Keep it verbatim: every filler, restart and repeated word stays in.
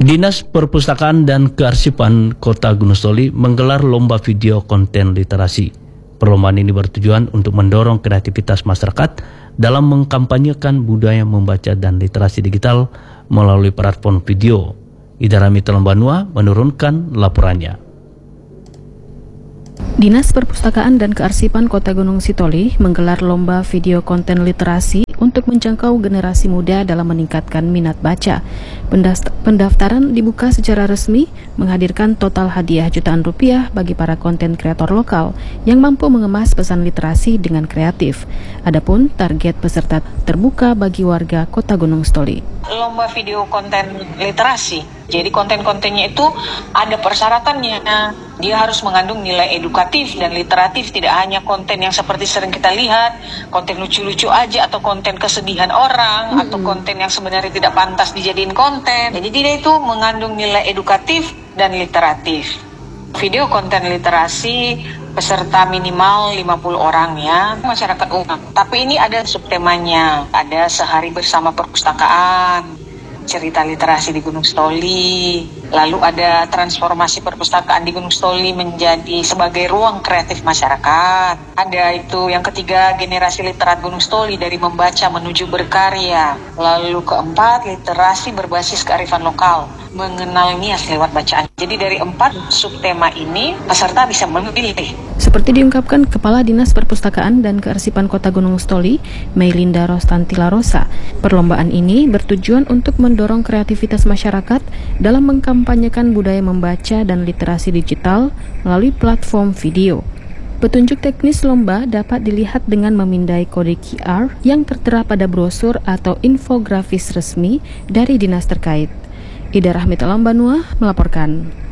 Dinas Perpustakaan dan Kearsipan Kota Gunung Sitoli menggelar lomba video konten literasi. Perlombaan ini bertujuan untuk mendorong kreativitas masyarakat dalam mengkampanyekan budaya membaca dan literasi digital melalui platform video. Ida Ramita Lambanua menurunkan laporannya. Dinas Perpustakaan dan Kearsipan Kota Gunung Sitoli menggelar lomba video konten literasi untuk menjangkau generasi muda dalam meningkatkan minat baca. Pendaftaran dibuka secara resmi, menghadirkan total hadiah jutaan rupiah bagi para konten kreator lokal yang mampu mengemas pesan literasi dengan kreatif. Adapun target peserta terbuka bagi warga Kota Gunung Sitoli. Lomba video konten literasi. Jadi konten-kontennya itu ada persyaratannya. Dia harus mengandung nilai edukatif dan literatif, tidak hanya konten yang seperti sering kita lihat, konten lucu-lucu aja atau konten kesedihan orang, mm-hmm. atau konten yang sebenarnya tidak pantas dijadiin konten. Jadi dia itu mengandung nilai edukatif dan literatif. Video konten literasi peserta minimal lima puluh orang ya, masyarakat umum. Tapi ini ada subtemanya, ada sehari bersama perpustakaan, cerita literasi di Gunung Sitoli, lalu ada transformasi perpustakaan di Gunung Sitoli menjadi sebagai ruang kreatif masyarakat. Ada itu yang ketiga, generasi literat Gunung Sitoli dari membaca menuju berkarya. Lalu keempat, literasi berbasis kearifan lokal, mengenal nias lewat bacaan. Jadi dari empat subtema ini peserta bisa memilih. Seperti diungkapkan Kepala Dinas Perpustakaan dan Kearsipan Kota Gunung Sitoli, Meilinda Rostanti Larosa, perlombaan ini bertujuan untuk mendorong kreativitas masyarakat dalam mengkampanyekan budaya membaca dan literasi digital melalui platform video. Petunjuk teknis lomba dapat dilihat dengan memindai kode Q R yang tertera pada brosur atau infografis resmi dari dinas terkait. Ida Ramita Lambanua melaporkan.